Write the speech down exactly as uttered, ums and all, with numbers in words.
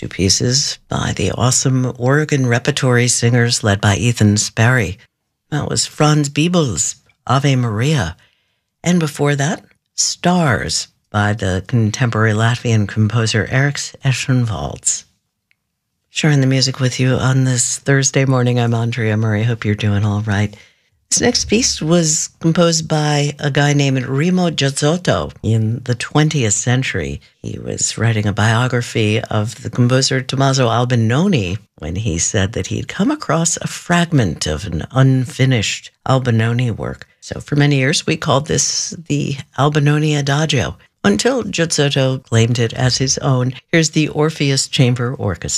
two pieces by the awesome Oregon Repertory Singers led by Ethan Sperry. That was Franz Biebel's Ave Maria. And before that, Stars by the contemporary Latvian composer Eriks Eschenwalds. Sharing the music with you on this Thursday morning, I'm Andrea Murray. Hope you're doing all right. This next piece was composed by a guy named Remo Giazzotto in the twentieth century. He was writing a biography of the composer Tommaso Albinoni when he said that he'd come across a fragment of an unfinished Albinoni work. So for many years, we called this the Albinoni Adagio, until Giazzotto claimed it as his own. Here's the Orpheus Chamber Orchestra.